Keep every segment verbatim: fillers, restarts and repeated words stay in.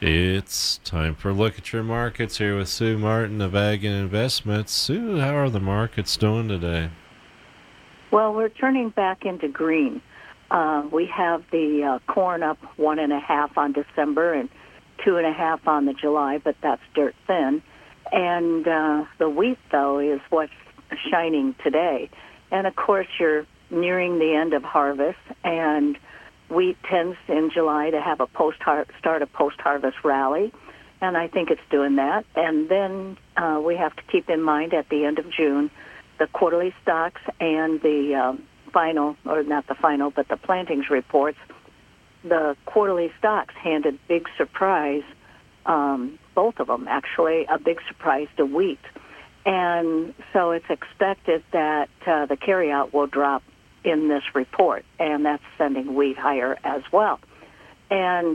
It's time for a look at your markets here with Sue Martin of Ag and Investments. Sue, how are the markets doing today? Well, we're turning back into green. Uh, we have the uh, corn up one and a half on December and two and a half on the July, but that's dirt thin. And uh, the wheat, though, is what's shining today. And of course, you're nearing the end of harvest, and wheat tends in July to have a post start a post-harvest rally, and I think it's doing that. And then uh, we have to keep in mind at the end of June, the quarterly stocks and the um, final, or not the final, but the plantings reports. The quarterly stocks handed big surprise, um, both of them actually, a big surprise to wheat. And so it's expected that uh, the carryout will drop in this report, and that's sending wheat higher as well. And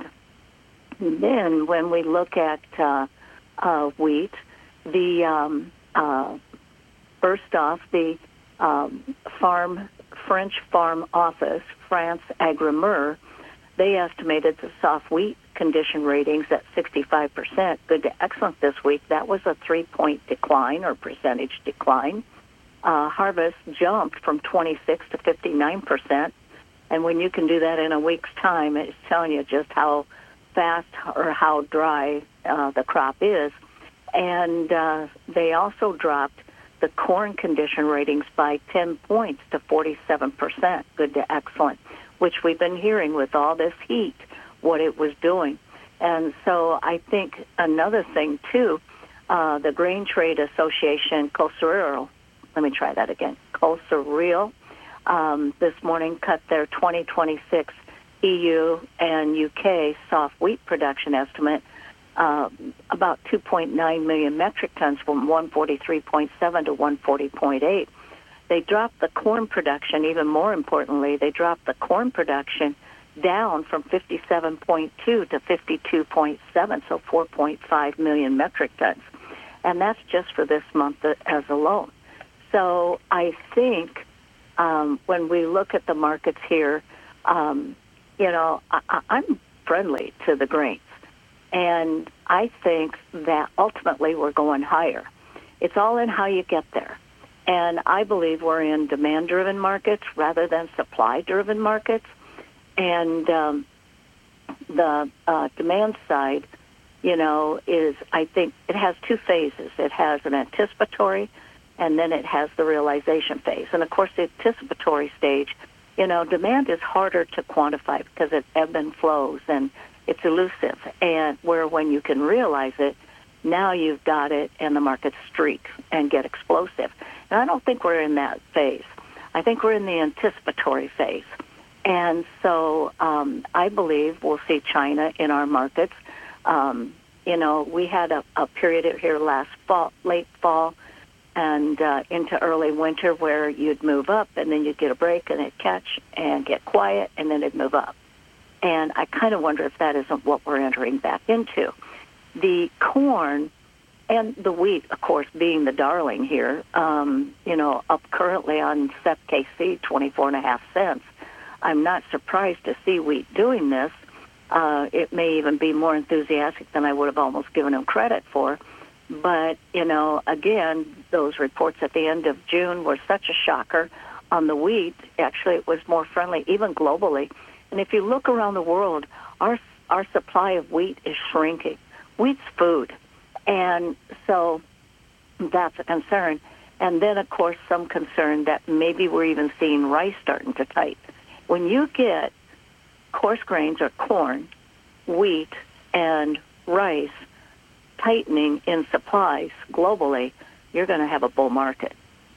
then when we look at uh, uh, wheat, the um, uh, first off, the um, farm French Farm Office, France Agrimer, they estimated the soft wheat condition ratings at sixty-five percent, good to excellent this week. That was a three-point decline or percentage decline. Uh, harvest jumped from twenty-six to fifty-nine percent. And when you can do that in a week's time, it's telling you just how fast or how dry uh, the crop is. And uh, they also dropped the corn condition ratings by ten points to forty-seven percent, good to excellent, which we've been hearing with all this heat, what it was doing. And so I think another thing, too, uh, the Grain Trade Association, COSREAL, let me try that again, COSREAL, um, this morning cut their twenty twenty-six E U and U K soft wheat production estimate uh, about two point nine million metric tons from one forty-three point seven to one forty point eight. They dropped the corn production, even more importantly, they dropped the corn production down from fifty-seven point two to fifty-two point seven, so four point five million metric tons. And that's just for this month as alone. So I think um, when we look at the markets here, um, you know, I, I'm friendly to the grains. And I think that ultimately we're going higher. It's all in how you get there. And I believe we're in demand-driven markets rather than supply-driven markets. And um, the uh, demand side, you know, is, I think, it has two phases. It has an anticipatory, and then it has the realization phase. And, of course, the anticipatory stage, you know, demand is harder to quantify because it ebbs and flows, and it's elusive. And where when you can realize it, now you've got it, and the markets streak and get explosive. And I don't think we're in that phase. I think we're in the anticipatory phase. And so um, I believe we'll see China in our markets. Um, you know, we had a, a period here last fall, late fall, and uh, into early winter where you'd move up, and then you'd get a break, and it'd catch and get quiet, and then it'd move up. And I kind of wonder if that isn't what we're entering back into. The corn and the wheat, of course, being the darling here, um, you know, up currently on S E P K C, twenty-four and a half cents. I'm not surprised to see wheat doing this. Uh, it may even be more enthusiastic than I would have almost given him credit for. But, you know, again, those reports at the end of June were such a shocker on the wheat. Actually, it was more friendly, even globally. And if you look around the world, our our supply of wheat is shrinking. Wheat's food. And so that's a concern. And then, of course, some concern that maybe we're even seeing rice starting to tighten. When you get coarse grains or corn, wheat, and rice tightening in supplies globally, you're going to have a bull market.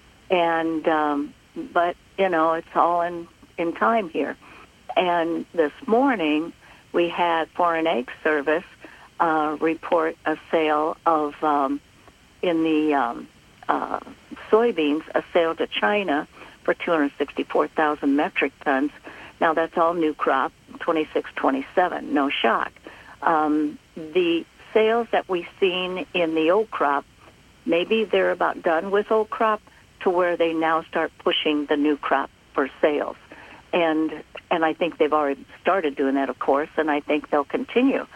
And um, but, you know, it's all in, in time here. And this morning, we had Foreign Egg Service uh, report a sale of, um, in the um, uh, soybeans, a sale to China for two hundred sixty-four thousand metric tons. Now, that's all new crop, twenty-six twenty-seven, no shock. Um, the sales that we've seen in the old crop, maybe they're about done with old crop to where they now start pushing the new crop for sales. And and I think they've already started doing that, of course, and I think they'll continue.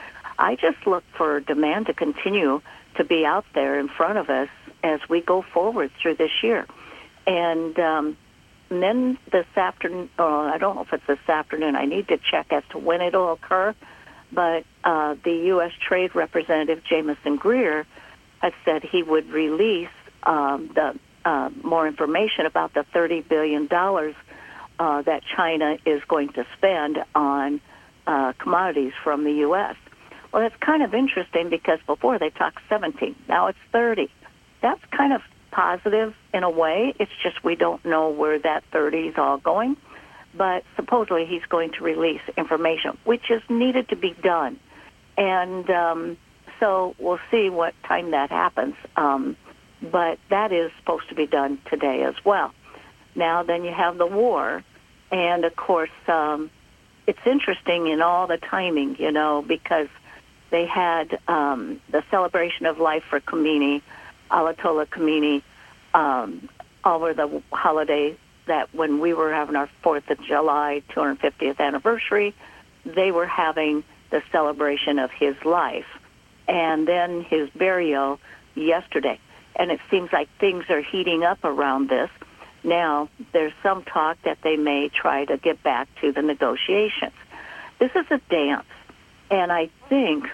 I just look for demand to continue to be out there in front of us as we go forward through this year. And, um, and then this afternoon, oh, I don't know if it's this afternoon, I need to check as to when it'll occur, but uh, the U S Trade Representative Jameson Greer has said he would release um, the uh, more information about the thirty billion dollars uh, that China is going to spend on uh, commodities from the U S. Well, that's kind of interesting because before they talked seventeen, now it's thirty. That's kind of positive in a way. It's just we don't know where that thirty is all going. But supposedly he's going to release information, which is needed to be done. And um, so we'll see what time that happens. Um, but that is supposed to be done today as well. Now, then you have the war. And, of course, um, it's interesting in all the timing, you know, because they had um, the celebration of life for Khomeini, Ayatollah Khomeini, um, over the holiday that when we were having our fourth of July two hundred fiftieth anniversary, they were having the celebration of his life. And then his burial yesterday. And it seems like things are heating up around this. Now, there's some talk that they may try to get back to the negotiations. This is a dance. And I think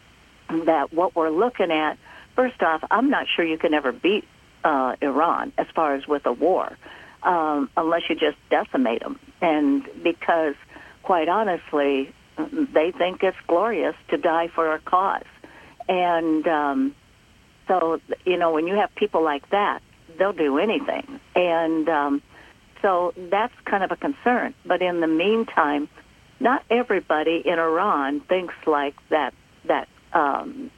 that what we're looking at, first off, I'm not sure you can ever beat uh, Iran as far as with a war. Um, unless you just decimate them. And because, quite honestly, they think it's glorious to die for our cause. And um, so, you know, when you have people like that, they'll do anything. And um, so that's kind of a concern. But in the meantime, not everybody in Iran thinks like that, that um,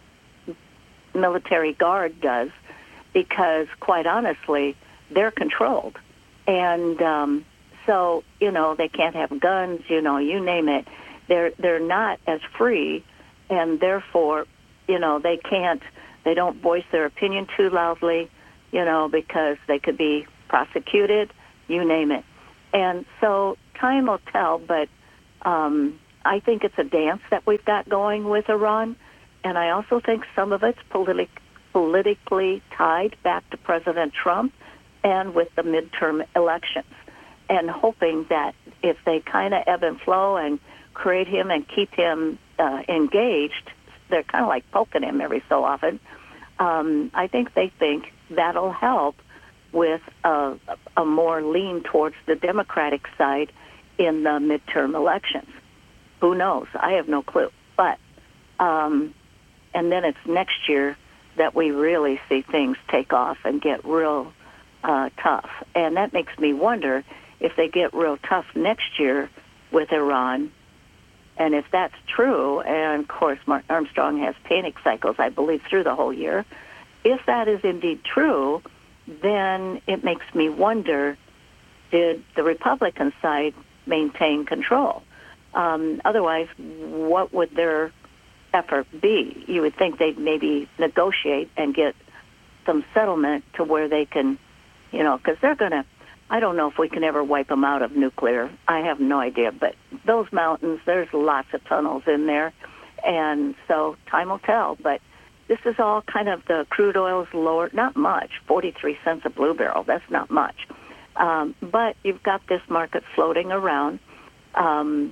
military guard does, because, quite honestly, they're controlled. And um, so, you know, they can't have guns, you know, you name it. They're they're not as free, and therefore, you know, they can't, they don't voice their opinion too loudly, you know, because they could be prosecuted, you name it. And so time will tell, but um, I think it's a dance that we've got going with Iran, and I also think some of it's politi- politically tied back to President Trump and with the midterm elections, and hoping that if they kind of ebb and flow and create him and keep him uh, engaged, they're kind of like poking him every so often. Um, I think they think that'll help with a, a more lean towards the Democratic side in the midterm elections. Who knows? I have no clue. But, um, and then it's next year that we really see things take off and get real Uh, tough. And that makes me wonder if they get real tough next year with Iran. And if that's true, and of course Mark Armstrong has panic cycles, I believe, through the whole year. If that is indeed true, then it makes me wonder, did the Republican side maintain control? Um, otherwise, what would their effort be? You would think they'd maybe negotiate and get some settlement to where they can, you know, because they're going to, I don't know if we can ever wipe them out of nuclear. I have no idea. But those mountains, there's lots of tunnels in there. And so time will tell. But this is all kind of the crude oil's lower, not much, forty-three cents a blue barrel. That's not much. Um, but you've got this market floating around. Um,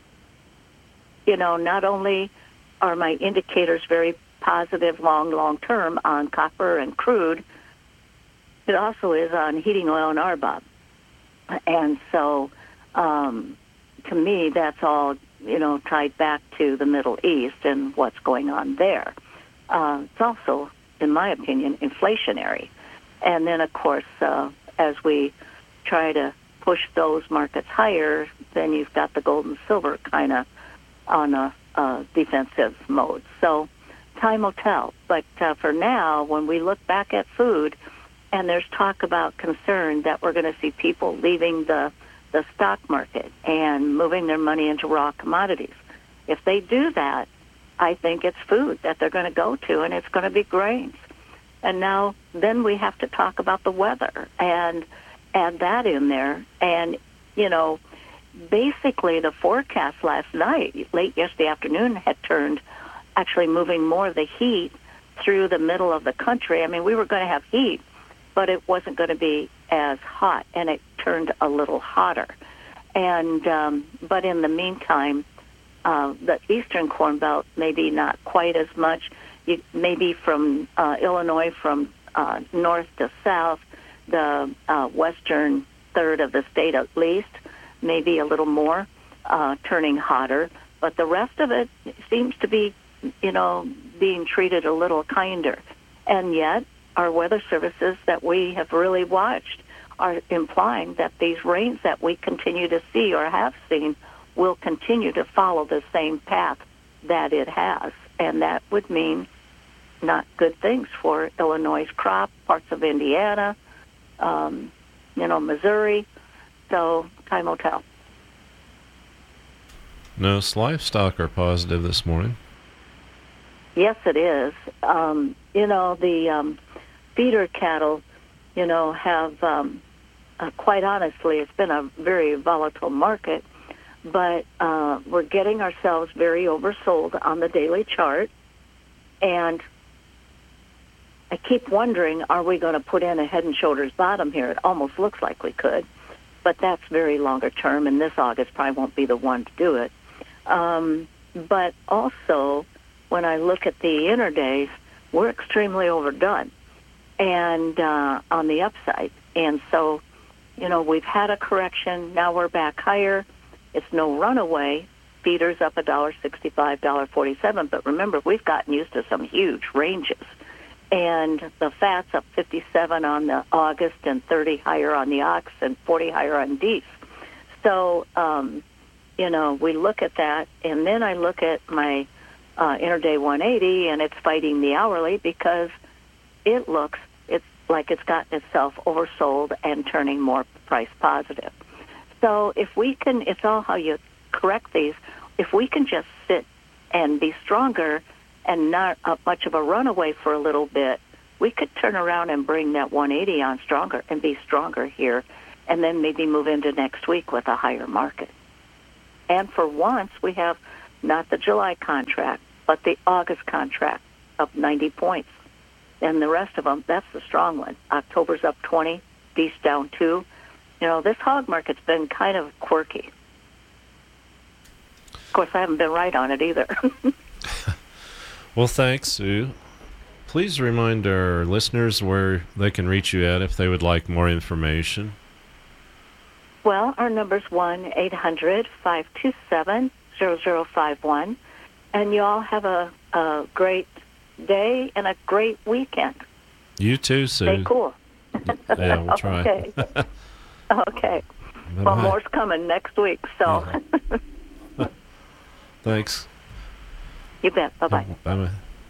you know, not only are my indicators very positive long, long term on copper and crude, it also is on heating oil and R B O B. And so, um, to me, that's all, you know, tied back to the Middle East and what's going on there. Uh, it's also, in my opinion, inflationary. And then, of course, uh, as we try to push those markets higher, then you've got the gold and silver kind of on a, a defensive mode. So time will tell. But uh, for now, when we look back at food, and there's talk about concern that we're going to see people leaving the, the stock market and moving their money into raw commodities. If they do that, I think it's food that they're going to go to, and it's going to be grains. And now then we have to talk about the weather and add that in there. And, you know, basically the forecast last night, late yesterday afternoon, had turned actually moving more of the heat through the middle of the country. I mean, we were going to have heat, but it wasn't going to be as hot, and it turned a little hotter. And um, but in the meantime, uh, the eastern Corn Belt, maybe not quite as much. You, maybe from uh, Illinois, from uh, north to south, the uh, western third of the state at least, maybe a little more, uh, turning hotter. But the rest of it seems to be, you know, being treated a little kinder. And yet, our weather services that we have really watched are implying that these rains that we continue to see or have seen will continue to follow the same path that it has. And that would mean not good things for Illinois' crop, parts of Indiana, um, you know, Missouri. So time will tell. Most livestock are positive this morning. Yes, it is. Um, you know, the um, feeder cattle, you know, have, um, uh, quite honestly, it's been a very volatile market, but uh, we're getting ourselves very oversold on the daily chart. And I keep wondering, are we going to put in a head and shoulders bottom here? It almost looks like we could, but that's very longer term, and this August probably won't be the one to do it. Um, but also, when I look at the interdays, we're extremely overdone and uh, on the upside. And so, you know, we've had a correction. Now we're back higher. It's no runaway. Feeders up one dollar sixty-five, one dollar forty-seven. But remember, we've gotten used to some huge ranges. And the fat's up fifty-seven on the August and thirty higher on the ox and forty higher on beef. So, um, you know, we look at that, and then I look at my uh, interday one eighty, and it's fighting the hourly because it looks it's like it's gotten itself oversold and turning more price positive. So if we can, it's all how you correct these. If we can just sit and be stronger and not uh, much of a runaway for a little bit, we could turn around and bring that one eighty on stronger and be stronger here, and then maybe move into next week with a higher market. And for once, we have not the July contract, but the August contract up ninety points. And the rest of them, that's the strong one. October's up twenty, beef's down two. You know, this hog market's been kind of quirky. Of course, I haven't been right on it either. Well, thanks, Sue. Please remind our listeners where they can reach you at if they would like more information. Well, our number's one eight hundred five two seven zero zero five one. And you all have a, a great day and a great weekend. You too, Sue. Stay cool. Yeah, we'll try. Okay. Okay. Bye-bye. Well, more's coming next week, so. Yeah. Thanks. You bet. Bye-bye. Bye-bye.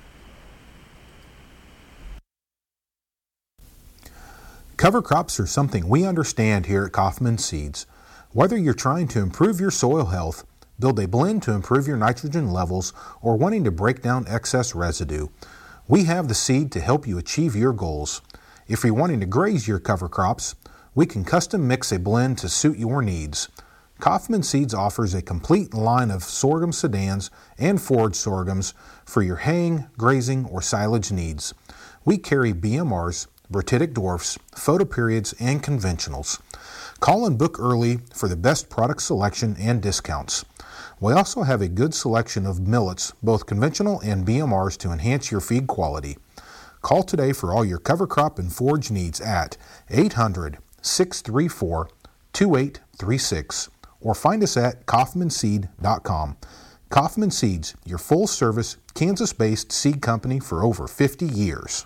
Cover crops are something we understand here at Kaufman Seeds. Whether you're trying to improve your soil health, build a blend to improve your nitrogen levels, or wanting to break down excess residue, we have the seed to help you achieve your goals. If you're wanting to graze your cover crops, we can custom mix a blend to suit your needs. Kaufman Seeds offers a complete line of sorghum sedans and forage sorghums for your haying, grazing, or silage needs. We carry B M Rs, Bertitic dwarfs, photoperiods, and conventionals. Call and book early for the best product selection and discounts. We also have a good selection of millets, both conventional and B M Rs, to enhance your feed quality. Call today for all your cover crop and forage needs at eight hundred, six three four, two eight three six or find us at kaufman seed dot com. Kaufman Seeds, your full-service, Kansas-based seed company for over fifty years.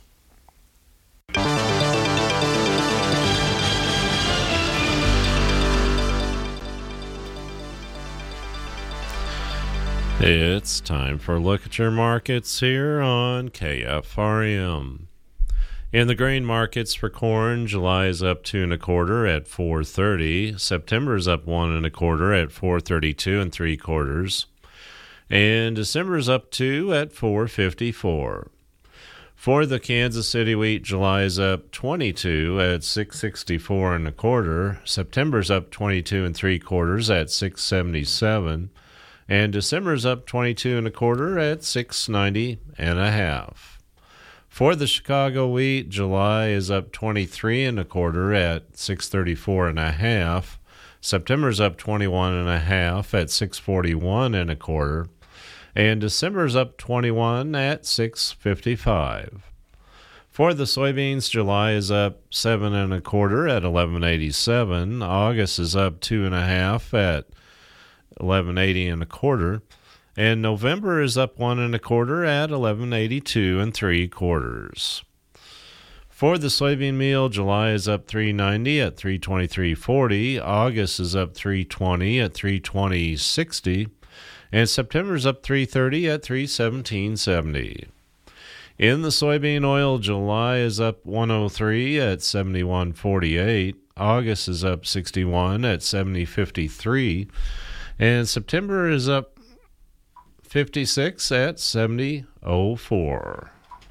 It's time for a look at your markets here on K F R M. In the grain markets for corn, July is up two and a quarter at four thirty. September is up one and a quarter at four thirty-two and three quarters, and December is up two at four fifty-four. For the Kansas City wheat, July is up twenty-two at six sixty-four and a quarter. September's up twenty-two and three quarters at six seventy-seven. And December's up twenty-two and a quarter at six ninety and a half. For the Chicago wheat, July is up twenty-three and a quarter at six thirty-four and a half. September's up twenty-one and a half at six forty-one and a quarter. And December's up twenty-one at six fifty-five. For the soybeans, July is up seven and a quarter at eleven eighty-seven. August is up two and a half at eleven eighty and a quarter. And November is up one and a quarter at eleven eighty-two and three quarters. For the soybean meal, July is up three ninety at three twenty-three forty. August is up three twenty at three twenty sixty. And September's up three thirty at three seventeen seventy. In the soybean oil, July is up one oh three at seventy-one forty-eight. August is up sixty-one at seventy fifty-three. And September is up fifty-six at seventy oh four.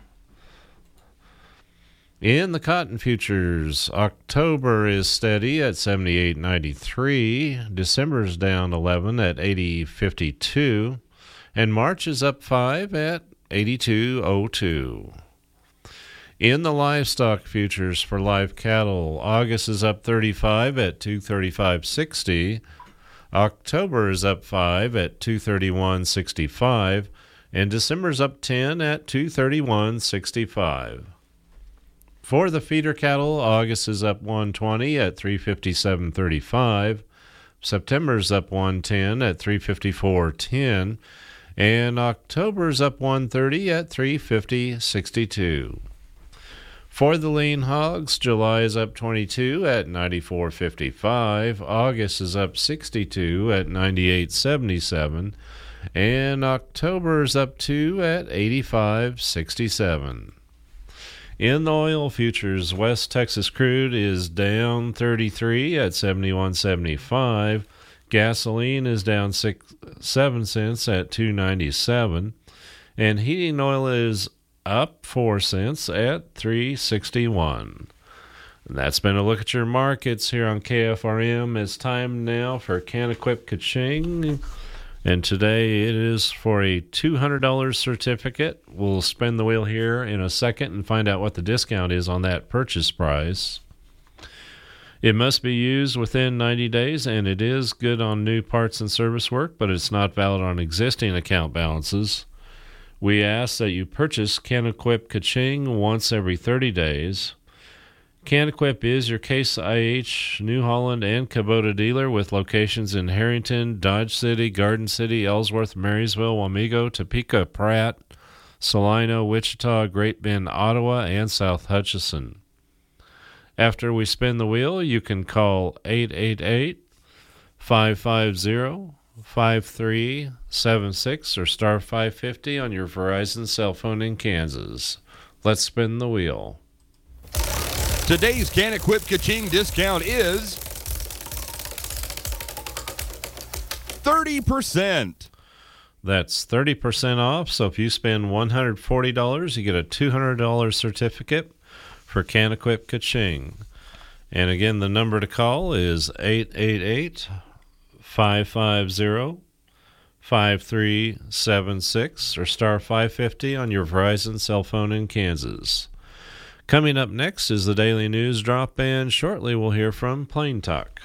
In the cotton futures, October is steady at seventy-eight ninety-three. December is down eleven at eighty fifty-two. And March is up five at eighty-two oh two. In the livestock futures for live cattle, August is up thirty-five at two thirty-five sixty. October is up five at two thirty-one sixty-five. And December's up ten at two thirty-one sixty-five. For the feeder cattle, August is up one twenty at three fifty-seven thirty-five. September's up one ten at three fifty-four ten. And October's up one thirty at three fifty sixty-two. For the lean hogs, July is up twenty-two at ninety-four fifty-five. August is up sixty-two at ninety-eight seventy-seven. And October's up two at eighty-five sixty-seven. In the oil futures, West Texas crude is down thirty-three at seventy-one seventy-five. Gasoline is down six, seven cents at two ninety-seven. And heating oil is up four cents at three sixty-one. And that's been a look at your markets here on K F R M. It's time now for Can-Equip Ka-Ching. And today it is for a two hundred dollars certificate. We'll spin the wheel here in a second and find out what the discount is on that purchase price. It must be used within ninety days, and it is good on new parts and service work, but it's not valid on existing account balances. We ask that you purchase Can-Equip Ka-Ching once every thirty days. Can-Equip is your Case I H, New Holland, and Kubota dealer with locations in Harrington, Dodge City, Garden City, Ellsworth, Marysville, Wamego, Topeka, Pratt, Salina, Wichita, Great Bend, Ottawa, and South Hutchinson. After we spin the wheel, you can call eight eight eight, five five zero, five three seven six or star five fifty on your Verizon cell phone in Kansas. Let's spin the wheel. Today's Can-Equip Ka-Ching discount is thirty percent. That's thirty percent off, so if you spend one hundred forty dollars, you get a two hundred dollars certificate for Can-Equip Ka-Ching. And again, the number to call is eight eight eight, five five zero, five three seven six or star five fifty on your Verizon cell phone in Kansas. Coming up next is the Daily News Drop, and shortly we'll hear from Plain Talk.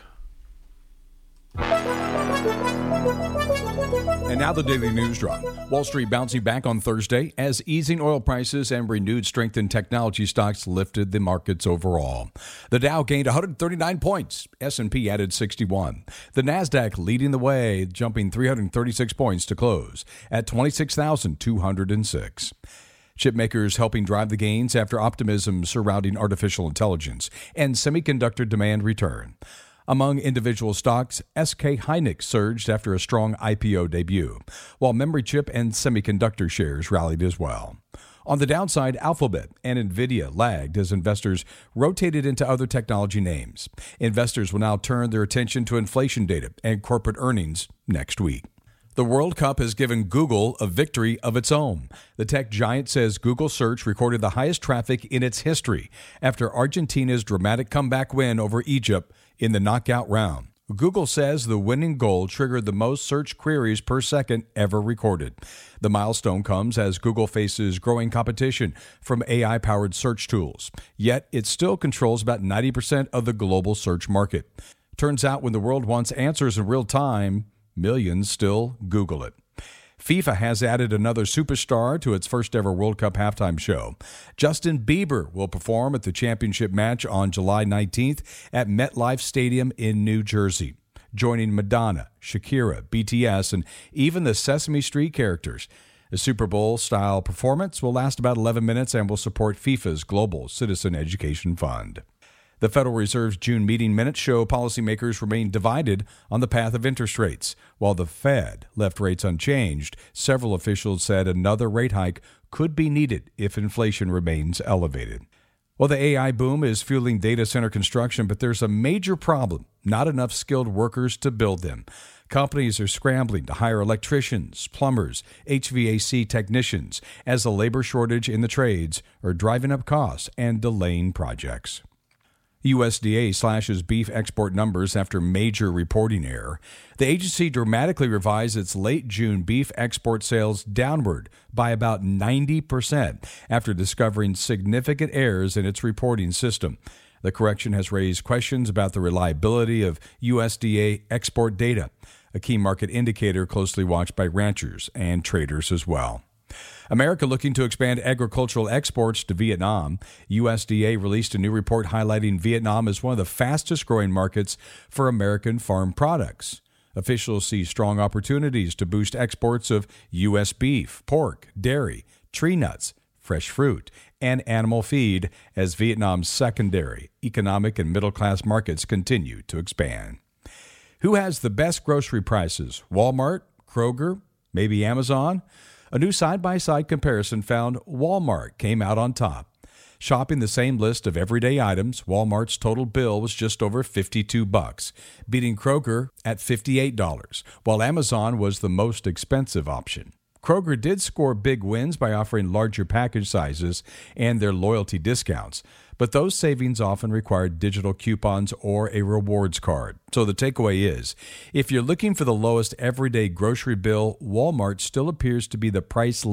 And now the Daily News Drop. Wall Street bouncing back on Thursday as easing oil prices and renewed strength in technology stocks lifted the markets overall. The Dow gained one hundred thirty-nine points. S and P added sixty-one. The Nasdaq leading the way, jumping three hundred thirty-six points to close at twenty-six thousand two hundred six. Chipmakers helping drive the gains after optimism surrounding artificial intelligence and semiconductor demand return. Among individual stocks, S K Hynix surged after a strong I P O debut, while memory chip and semiconductor shares rallied as well. On the downside, Alphabet and NVIDIA lagged as investors rotated into other technology names. Investors will now turn their attention to inflation data and corporate earnings next week. The World Cup has given Google a victory of its own. The tech giant says Google Search recorded the highest traffic in its history after Argentina's dramatic comeback win over Egypt in the knockout round. Google says the winning goal triggered the most search queries per second ever recorded. The milestone comes as Google faces growing competition from A I-powered search tools, yet it still controls about ninety percent of the global search market. Turns out when the world wants answers in real time, millions still Google it. FIFA has added another superstar to its first-ever World Cup halftime show. Justin Bieber will perform at the championship match on July nineteenth at MetLife Stadium in New Jersey, joining Madonna, Shakira, B T S, and even the Sesame Street characters. The Super Bowl-style performance will last about eleven minutes and will support FIFA's Global Citizen Education Fund. The Federal Reserve's June meeting minutes show policymakers remain divided on the path of interest rates. While the Fed left rates unchanged, several officials said another rate hike could be needed if inflation remains elevated. Well, the A I boom is fueling data center construction, but there's a major problem: not enough skilled workers to build them. Companies are scrambling to hire electricians, plumbers, H V A C technicians, as the labor shortage in the trades are driving up costs and delaying projects. U S D A slashes beef export numbers after major reporting error. The agency dramatically revised its late June beef export sales downward by about ninety percent after discovering significant errors in its reporting system. The correction has raised questions about the reliability of U S D A export data, a key market indicator closely watched by ranchers and traders as well. America looking to expand agricultural exports to Vietnam. U S D A released a new report highlighting Vietnam as one of the fastest growing markets for American farm products. Officials see strong opportunities to boost exports of U S beef, pork, dairy, tree nuts, fresh fruit, and animal feed as Vietnam's secondary economic and middle-class markets continue to expand. Who has the best grocery prices? Walmart, Kroger, maybe Amazon? A new side-by-side comparison found Walmart came out on top. Shopping the same list of everyday items, Walmart's total bill was just over fifty-two bucks, beating Kroger at fifty-eight dollars, while Amazon was the most expensive option. Kroger did score big wins by offering larger package sizes and their loyalty discounts, but those savings often required digital coupons or a rewards card. So the takeaway is, if you're looking for the lowest everyday grocery bill, Walmart still appears to be the price